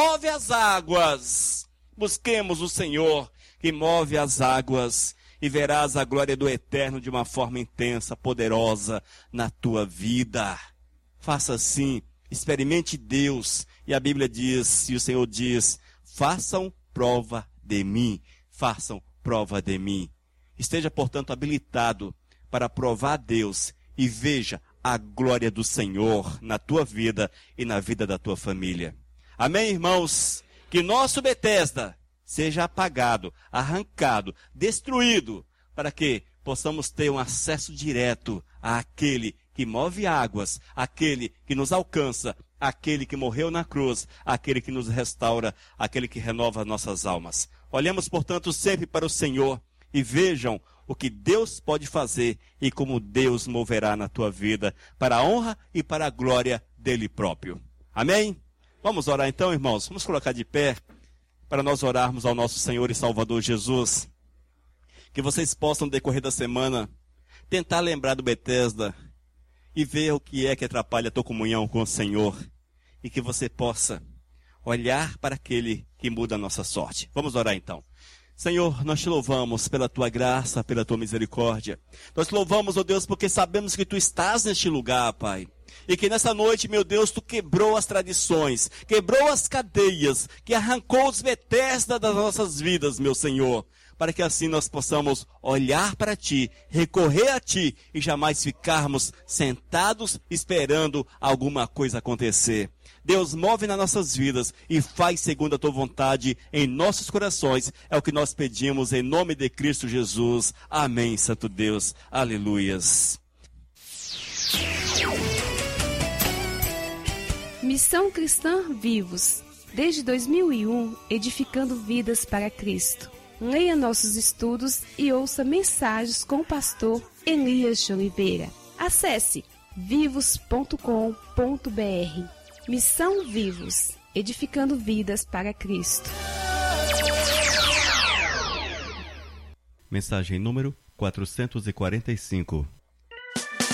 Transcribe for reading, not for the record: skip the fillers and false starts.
move as águas. Busquemos o Senhor que move as águas e verás a glória do Eterno de uma forma intensa, poderosa na tua vida. Faça assim, experimente Deus. E a Bíblia diz, e o Senhor diz, façam prova de mim, façam prova de mim. Esteja, portanto, habilitado para provar a Deus e veja a glória do Senhor na tua vida e na vida da tua família. Amém, irmãos? Que nosso Betesda seja apagado, arrancado, destruído, para que possamos ter um acesso direto àquele que move águas, aquele que nos alcança, aquele que morreu na cruz, aquele que nos restaura, aquele que renova nossas almas. Olhemos, portanto, sempre para o Senhor e vejam o que Deus pode fazer e como Deus moverá na tua vida, para a honra e para a glória dele próprio. Amém? Vamos orar então, irmãos? Vamos colocar de pé para nós orarmos ao nosso Senhor e Salvador Jesus. Que vocês possam, no decorrer da semana, tentar lembrar do Betesda e ver o que é que atrapalha a tua comunhão com o Senhor. E que você possa olhar para aquele que muda a nossa sorte. Vamos orar então. Senhor, nós te louvamos pela tua graça, pela tua misericórdia. Nós te louvamos, ó Deus, porque sabemos que tu estás neste lugar, Pai. E que nessa noite, meu Deus, tu quebrou as tradições, quebrou as cadeias, que arrancou os Betesda das nossas vidas, meu Senhor. Para que assim nós possamos olhar para ti, recorrer a ti e jamais ficarmos sentados esperando alguma coisa acontecer. Deus, move nas nossas vidas e faz segundo a tua vontade em nossos corações. É o que nós pedimos em nome de Cristo Jesus. Amém, Santo Deus. Aleluias. Missão Cristã Vivos. Desde 2001, edificando vidas para Cristo. Leia nossos estudos e ouça mensagens com o pastor Elias de Oliveira. Acesse vivos.com.br. Missão Vivos, edificando vidas para Cristo. Mensagem número 445.